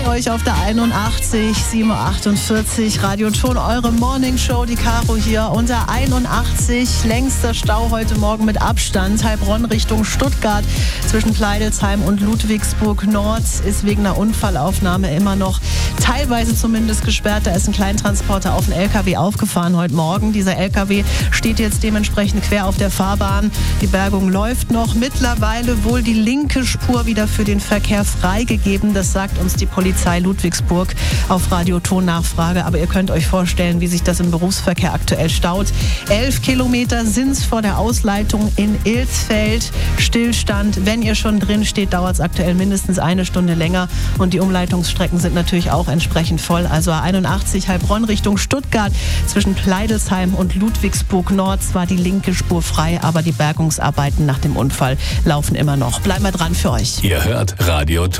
euch auf der 81, 7.48 Uhr, Radioton, eure Morningshow, die Caro hier. Unter 81, längster Stau heute Morgen mit Abstand. Heilbronn Richtung Stuttgart zwischen Pleidelsheim und Ludwigsburg Nord ist wegen einer Unfallaufnahme immer noch teilweise zumindest gesperrt. Da ist ein Kleintransporter auf den LKW aufgefahren heute Morgen. Dieser LKW steht jetzt dementsprechend quer auf der Fahrbahn. Die Bergung läuft noch. Mittlerweile wohl die linke Spur wieder für den Verkehr freigegeben. Das sagt uns die Polizei Ludwigsburg auf Radioton-Nachfrage. Aber ihr könnt euch vorstellen, wie sich das im Berufsverkehr aktuell staut. 11 Kilometer sind es vor der Ausleitung in Ilsfeld. Stillstand. Wenn ihr schon drin steht, dauert es aktuell mindestens eine Stunde länger. Und die Umleitungsstrecken sind natürlich auch entsprechend voll. Also A81 Heilbronn Richtung Stuttgart zwischen Pleidelsheim und Ludwigsburg Nord war die linke Spur frei, aber die Bergungsarbeiten nach dem Unfall laufen immer noch. Bleiben wir dran für euch. Ihr hört Radioton.